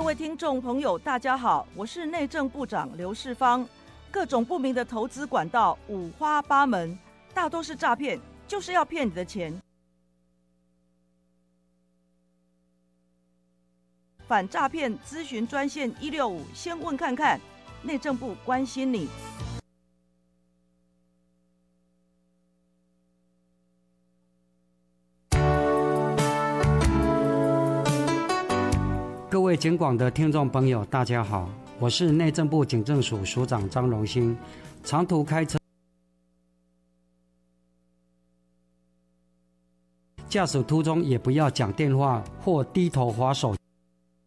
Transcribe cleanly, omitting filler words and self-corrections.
位听众朋友大家好，我是内政部长刘世芳。各种不明的投资管道五花八门，大多是诈骗，就是要骗你的钱。反诈骗咨询专线165，先问看看，内政部关心你。 各位警广的听众朋友大家好，我是内政部警政署署长张荣兴。长途开车驾驶途中也不要讲电话或低头滑手。